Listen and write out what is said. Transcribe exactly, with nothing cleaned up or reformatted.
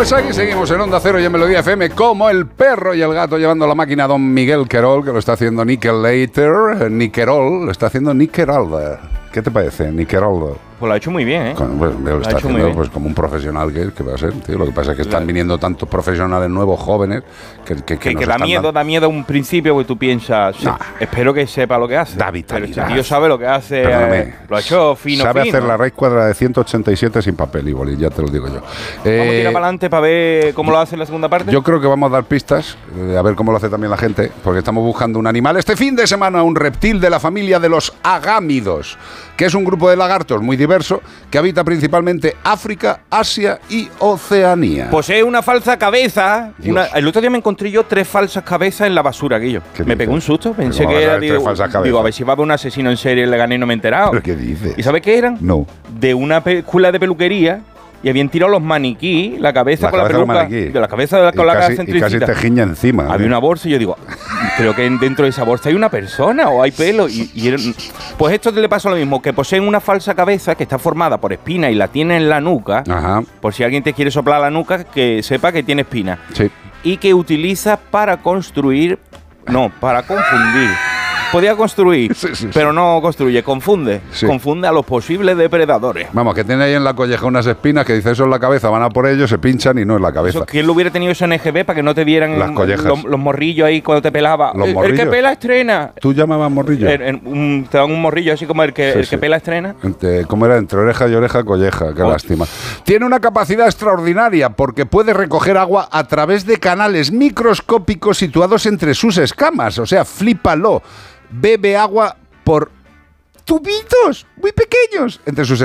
Pues aquí seguimos en Onda Cero y en Melodía F M como el perro y el gato llevando la máquina a don Miguel Querol, que lo está haciendo Nickelator, Nickerol, lo está haciendo Nickerol. ¿Qué te parece, Nickerol? Pues lo ha hecho muy bien, ¿eh? Con, pues, lo, lo está haciendo pues, como un profesional que, que va a ser, tío. Lo que pasa es que están claro. viniendo tantos profesionales nuevos, jóvenes, que, que, que, que, que da miedo, dando. da miedo a un principio, porque tú piensas, sí, nah. espero que sepa lo que hace. Da vitalidad. Pero este tío sabe lo que hace, eh, lo ha hecho fino, Sabe fino. hacer la raíz cuadrada de ciento ochenta y siete sin papel y boli, ya te lo digo yo. Eh, vamos a tirar para adelante para ver cómo lo hace en la segunda parte. Yo creo que vamos a dar pistas, eh, a ver cómo lo hace también la gente, porque estamos buscando un animal. Este fin de semana, un reptil de la familia de los agámidos, que es un grupo de lagartos muy diverso, que habita principalmente África, Asia y Oceanía. Posee una falsa cabeza. Una, el otro día me encontré yo tres falsas cabezas en la basura, Guillo. Me pegó un susto, pensé que era. Digo, digo, a ver si va a haber un asesino en serie, le gané y no me he enterado. ¿Pero qué dices? ¿Y sabes qué eran? No. De una escuela de peluquería. Y habían tirado los maniquí, la cabeza la con cabeza la peluca, de, de la cabeza de la, con la cara centricita. Y casi te giña encima. Había ¿eh? una bolsa y yo digo, creo que dentro de esa bolsa hay una persona o hay pelo. Y, y era, pues esto le pasa lo mismo, que poseen una falsa cabeza que está formada por espina y la tiene en la nuca. Ajá. Por si alguien te quiere soplar la nuca, que sepa que tiene espina. Sí. Y que utiliza para construir, no, para confundir. Podía construir, sí, sí, pero sí. no construye, confunde. Sí. Confunde a los posibles depredadores. Vamos, que tiene ahí en la colleja unas espinas que dice eso es la cabeza, van a por ellos, se pinchan y no es la cabeza. Eso, ¿quién lo hubiera tenido eso en N G B para que no te vieran las collejas? Los, los morrillos ahí cuando te pelaba. Los el, morrillos. el que pela estrena. ¿Tú llamabas morrillo? El, el, un, te dan un morrillo así como el que, sí, el que sí. pela estrena. Entre, ¿Cómo era? Entre oreja y oreja, colleja. Qué oh. lástima. Tiene una capacidad extraordinaria porque puede recoger agua a través de canales microscópicos situados entre sus escamas. O sea, flípalo. Bebe agua por tubitos muy pequeños entre sus